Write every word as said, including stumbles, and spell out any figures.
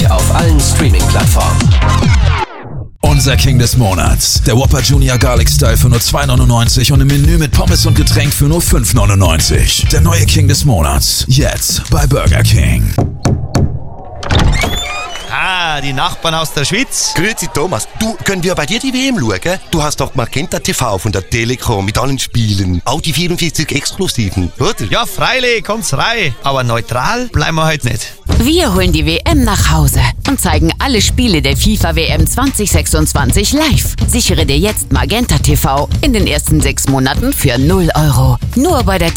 auf allen Streaming-Plattformen. Unser King des Monats. Der Whopper Junior Garlic Style für nur zwei neunundneunzig und im Menü mit Pommes und Getränk für nur fünf neunundneunzig. Der neue King des Monats. Jetzt bei Burger King. Ah, die Nachbarn aus der Schweiz. Grüezi Thomas, du, können wir bei dir die W M schauen? Du hast doch Magenta T V von der Telekom mit allen Spielen. Auch die vierundvierzig Exklusiven, oder? Ja, freilich, kommt's rein. Aber neutral bleiben wir heute nicht. Wir holen die W M nach Hause und zeigen alle Spiele der FIFA W M zwanzig sechsundzwanzig live. Sichere dir jetzt Magenta T V in den ersten sechs Monaten für null Euro. Nur bei der